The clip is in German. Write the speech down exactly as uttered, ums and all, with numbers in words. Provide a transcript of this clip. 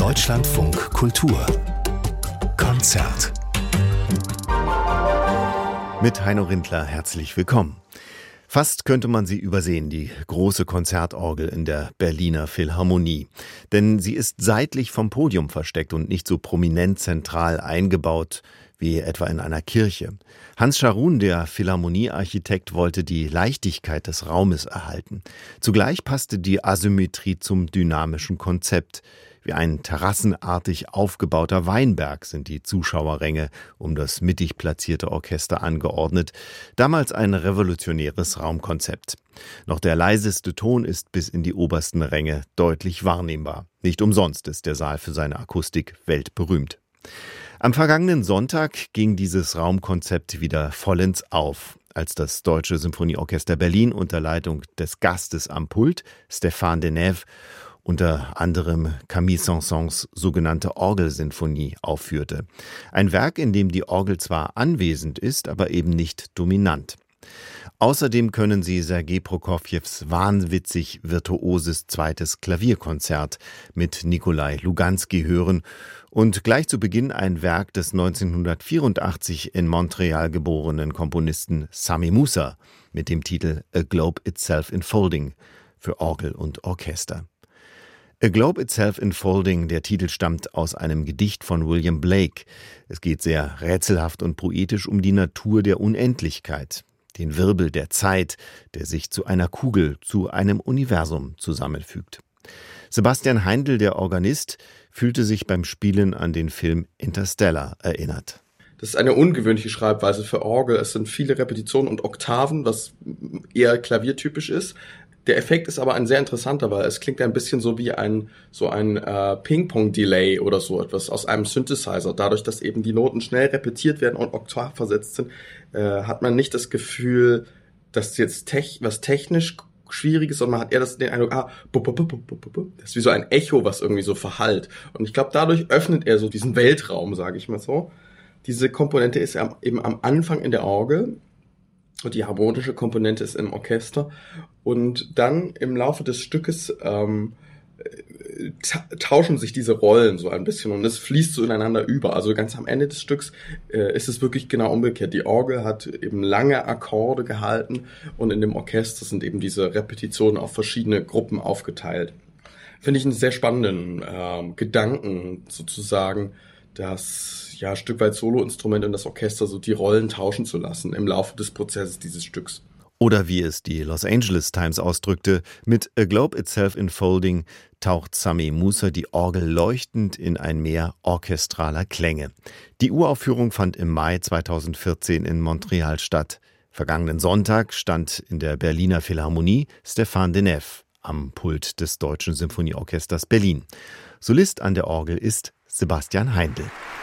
Deutschlandfunk Kultur Konzert. Mit Heino Rindler herzlich willkommen. Fast könnte man sie übersehen, die große Konzertorgel in der Berliner Philharmonie. Denn sie ist seitlich vom Podium versteckt und nicht so prominent zentral eingebaut wie etwa in einer Kirche. Hans Scharoun, der Philharmoniearchitekt, wollte die Leichtigkeit des Raumes erhalten. Zugleich passte die Asymmetrie zum dynamischen Konzept. Wie ein terrassenartig aufgebauter Weinberg sind die Zuschauerränge um das mittig platzierte Orchester angeordnet. Damals ein revolutionäres Raumkonzept. Noch der leiseste Ton ist bis in die obersten Ränge deutlich wahrnehmbar. Nicht umsonst ist der Saal für seine Akustik weltberühmt. Am vergangenen Sonntag ging dieses Raumkonzept wieder vollends auf, als das Deutsche Symphonieorchester Berlin unter Leitung des Gastes am Pult, Stéphane Denève, unter anderem Camille Saint-Saëns sogenannte Orgelsinfonie aufführte. Ein Werk, in dem die Orgel zwar anwesend ist, aber eben nicht dominant. Außerdem können Sie Sergei Prokofjews wahnwitzig virtuoses zweites Klavierkonzert mit Nikolai Luganski hören und gleich zu Beginn ein Werk des neunzehnhundertvierundachtzig in Montreal geborenen Komponisten Sami Musa mit dem Titel A Globe Itself Enfolding für Orgel und Orchester. A Globe Itself Enfolding, der Titel stammt aus einem Gedicht von William Blake. Es geht sehr rätselhaft und poetisch um die Natur der Unendlichkeit, den Wirbel der Zeit, der sich zu einer Kugel, zu einem Universum zusammenfügt. Sebastian Heindl, der Organist, fühlte sich beim Spielen an den Film Interstellar erinnert. Das ist eine ungewöhnliche Schreibweise für Orgel. Es sind viele Repetitionen und Oktaven, was eher klaviertypisch ist. Der Effekt ist aber ein sehr interessanter, weil es klingt ein bisschen so wie ein so ein äh, Ping-Pong-Delay oder so etwas aus einem Synthesizer. Dadurch, dass eben die Noten schnell repetiert werden und oktavversetzt sind, äh, hat man nicht das Gefühl, dass jetzt tech, was technisch schwierig ist, sondern man hat eher das, den Eindruck, ah, bup, bup, bup, bup, bup. Das ist wie so ein Echo, was irgendwie so verhallt. Und ich glaube, dadurch öffnet er so diesen Weltraum, sage ich mal so. Diese Komponente ist eben am Anfang in der Orgel. Und die harmonische Komponente ist im Orchester. Und dann im Laufe des Stückes ähm, ta- tauschen sich diese Rollen so ein bisschen und es fließt so ineinander über. Also ganz am Ende des Stücks äh, ist es wirklich genau umgekehrt. Die Orgel hat eben lange Akkorde gehalten und in dem Orchester sind eben diese Repetitionen auf verschiedene Gruppen aufgeteilt. Finde ich einen sehr spannenden äh, Gedanken sozusagen, dass ja ein Stück weit Soloinstrument und das Orchester so die Rollen tauschen zu lassen im Laufe des Prozesses dieses Stücks. Oder wie es die Los Angeles Times ausdrückte, mit A Globe Itself Enfolding taucht Sami Musa die Orgel leuchtend in ein Meer orchestraler Klänge. Die Uraufführung fand im Mai zweitausendvierzehn in Montreal statt. Vergangenen Sonntag stand in der Berliner Philharmonie Stéphane Denève am Pult des Deutschen Symphonieorchesters Berlin. Solist an der Orgel ist Sebastian Heindl.